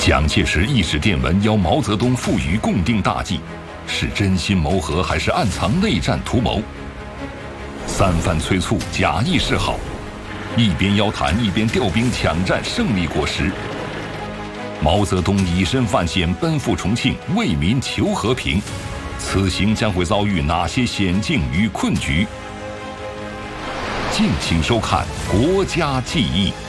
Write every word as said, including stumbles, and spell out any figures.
蒋介石一纸电文邀毛泽东赴渝共定大计，是真心谋和还是暗藏内战图谋？三番催促，假意示好，一边邀谈，一边调兵抢占胜利果实。毛泽东以身犯险，奔赴重庆，为民求和平。此行将会遭遇哪些险境与困局？敬请收看《国家记忆》。